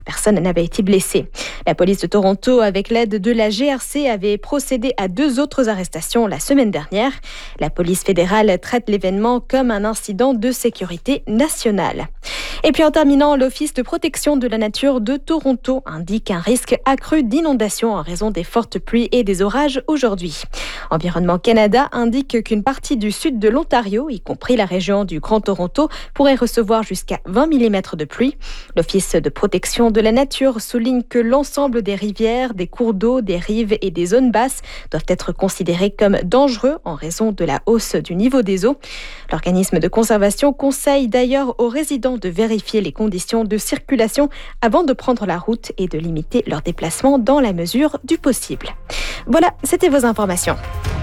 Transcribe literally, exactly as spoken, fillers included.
Personne n'avait été blessé. La police de Toronto, avec l'aide de la G R C, avait procédé à deux autres arrestations la semaine dernière. La police fédérale traite l'événement comme un incident de sécurité nationale. Et puis en terminant, l'Office de protection de la nature de Toronto indique un risque accru d'inondation en raison des fortes pluies et des orages aujourd'hui. Environnement Canada indique qu'une partie du sud de l'Ontario, y compris la région du Grand Toronto, pourrait recevoir jusqu'à vingt millimètres de pluie. L'Office de protection de la nature souligne que l'ensemble des rivières, des cours d'eau, des rives et des zones basses doivent être considérés comme dangereux en raison de la hausse du niveau des eaux. L'organisme de conservation conseille d'ailleurs aux résidents de vérifier les conditions de circulation avant de prendre la route et de limiter leurs déplacements dans la mesure du possible. Voilà, c'était vos informations.